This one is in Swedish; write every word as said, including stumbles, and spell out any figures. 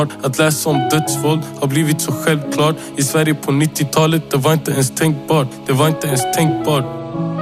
Att läsa om dödsvåld har blivit så självklart. I Sverige på nittiotalet, det var inte ens tänkbart. Det var inte ens tänkbart.